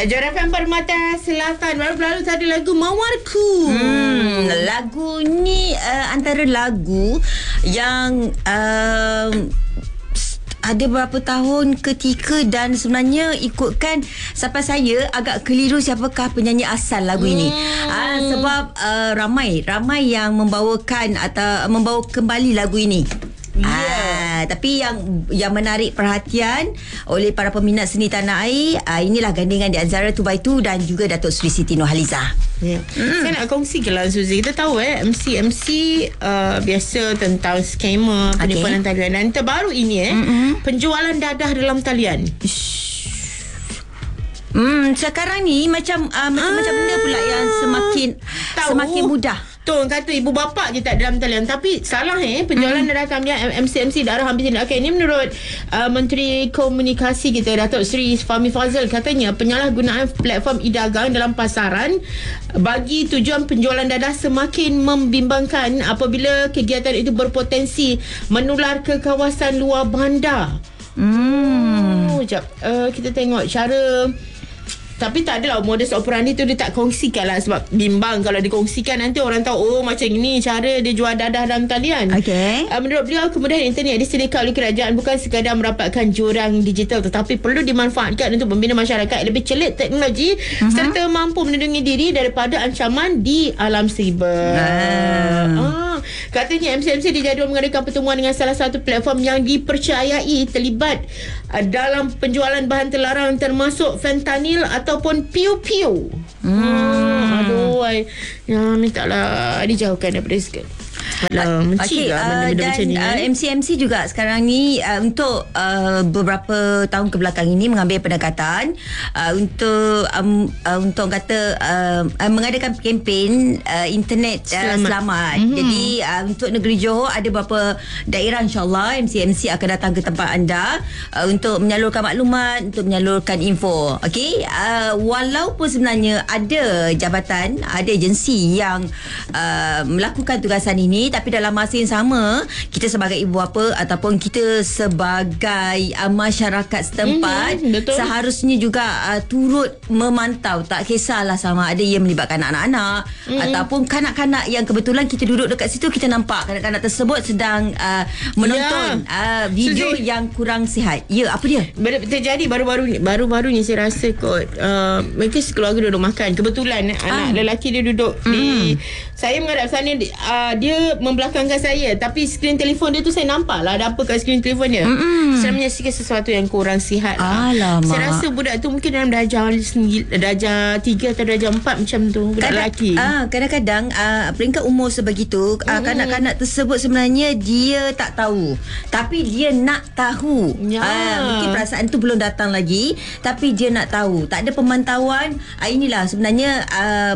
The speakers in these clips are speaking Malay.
Johor FM Permata Selatan. Baru-baru tadi lagu Mawarku. Lagu ni antara lagu yang ada berapa tahun ketika, dan sebenarnya ikutkan sampai saya agak keliru siapakah penyanyi asal lagu ini. Sebab ramai yang membawakan atau membawa kembali lagu ini. Tapi yang menarik perhatian oleh para peminat seni tanah air, inilah gandingan di antara 2x2 dan juga Datuk Seri Siti Nurhaliza. Saya nak kongsi ke lah, Suzy. Kita tahu MC biasa tentang skamer, penipuan talian. Dan terbaru ini penjualan dadah dalam talian. Sekarang ni macam benda pula yang semakin mudah. Kata ibu bapa je tak dalam talian. Tapi salah penjualan dadah talian MC darah hampir tidak. Ini menurut Menteri Komunikasi kita, Datuk Seri Fahmi Fazil, katanya penyalahgunaan platform e-dagang dalam pasaran bagi tujuan penjualan dadah semakin membimbangkan apabila kegiatan itu berpotensi menular ke kawasan luar bandar. Sekejap, kita tengok cara. Tapi tak adalah modus operandi tu dia tak kongsikan lah, sebab bimbang kalau dikongsikan nanti orang tahu macam ini cara dia jual dadah dalam talian. Menurut beliau, kemudahan internet disediakan oleh kerajaan bukan sekadar merapatkan jurang digital, tetapi perlu dimanfaatkan untuk membina masyarakat yang lebih celik teknologi serta mampu melindungi diri daripada ancaman di alam siber. Katanya MC dijadual mengadakan pertemuan dengan salah satu platform yang dipercayai terlibat dalam penjualan bahan terlarang termasuk fentanyl ataupun piu-piu. Aduh, mintalah dijauhkan daripada segala. Dan MC juga sekarang ni untuk beberapa tahun kebelakang ini mengambil pendekatan untuk kata mengadakan kempen internet selamat. Jadi untuk negeri Johor ada beberapa daerah, insyaAllah MC akan datang ke tempat anda untuk menyalurkan maklumat, untuk menyalurkan info. Walaupun sebenarnya ada jabatan, ada agensi yang melakukan tugasan ini, tapi dalam masa yang sama kita sebagai ibu bapa ataupun kita sebagai masyarakat setempat seharusnya juga turut memantau. Tak kisahlah sama ada ia melibatkan anak-anak ataupun kanak-kanak yang kebetulan kita duduk dekat situ, kita nampak kanak-kanak tersebut sedang menonton video yang kurang sihat. Apa dia? Terjadi baru-baru ni saya rasa kot mereka sekeluarga duduk makan. Kebetulan anak lelaki dia duduk di, saya menghadap sana, dia membelakangkan saya, tapi skrin telefon dia tu saya nampak lah ada apa kat skrin telefon dia. Saya menyaksikan sesuatu yang kurang sihat lah. Saya rasa budak tu mungkin dalam darjah 3 atau darjah 4 macam tu, budak lelaki. Kadang-kadang peringkat umur sebegitu, kanak-kanak tersebut sebenarnya dia tak tahu, tapi dia nak tahu. Mungkin perasaan tu belum datang lagi, tapi dia nak tahu. Tak ada pemantauan. Inilah sebenarnya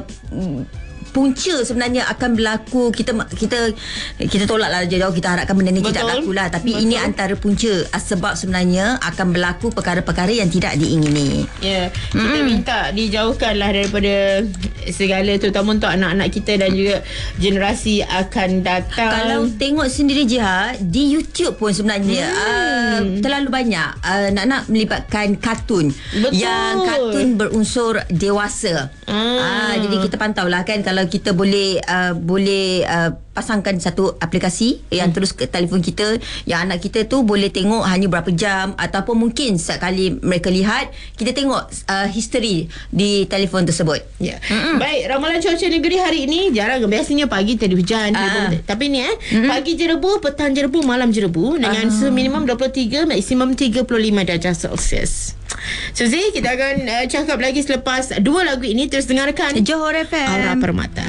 punca sebenarnya akan berlaku. Kita tolaklah jauh, kita harapkan benda ni tidak berlaku lah, tapi ini antara punca sebab sebenarnya akan berlaku perkara-perkara yang tidak diingini. Kita minta dijauhkanlah daripada segala, terutama untuk anak-anak kita dan juga generasi akan datang. Kalau tengok sendiri Jiha, di YouTube pun sebenarnya terlalu banyak nak melibatkan kartun. yang kartun berunsur dewasa. Jadi kita pantaulah kan, kalau kita boleh pasangkan satu aplikasi yang terus ke telefon kita, yang anak kita tu boleh tengok hanya berapa jam, ataupun mungkin setiap kali mereka lihat, kita tengok history di telefon tersebut. Baik, ramalan cuaca negeri hari ini jarang. Biasanya pagi tadi hujan, tapi ni pagi jerebu, petang jerebu, malam jerebu dengan suhu minimum 23, maksimum 35 darjah Celsius. Suzy, kita akan cakap lagi selepas dua lagu ini. Terus dengarkan Johor FM Aura Permata.